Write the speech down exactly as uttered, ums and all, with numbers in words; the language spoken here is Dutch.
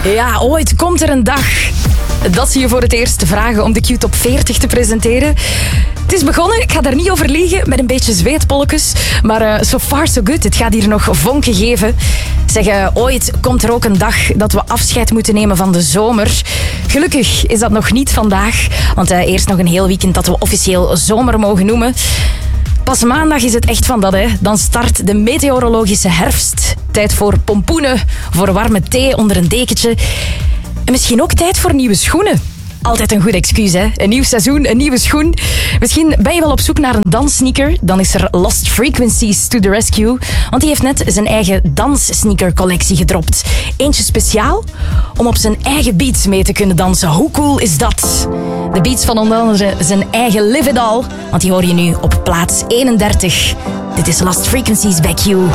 Ja, ooit komt er een dag dat ze je voor het eerst vragen om de Q-top veertig te presenteren. Het is begonnen, ik ga daar niet over liegen, met een beetje zweetpolletjes. Maar uh, so far so good, het gaat hier nog vonken geven. Zeg, uh, ooit komt er ook een dag dat we afscheid moeten nemen van de zomer. Gelukkig is dat nog niet vandaag, want uh, eerst nog een heel weekend dat we officieel zomer mogen noemen. Pas maandag is het echt van dat, hè. Dan start de meteorologische herfst. Tijd voor pompoenen, voor warme thee onder een dekentje. En misschien ook tijd voor nieuwe schoenen. Altijd een goed excuus, hè. Een nieuw seizoen, een nieuwe schoen. Misschien ben je wel op zoek naar een danssneaker. Dan is er Lost Frequencies to the rescue. Want die heeft net zijn eigen danssneaker-collectie gedropt. Eentje speciaal om op zijn eigen beats mee te kunnen dansen. Hoe cool is dat? De beats van onder andere zijn eigen Live It All. Want die hoor je nu op plaats eenendertig. Dit is Lost Frequencies bij Q.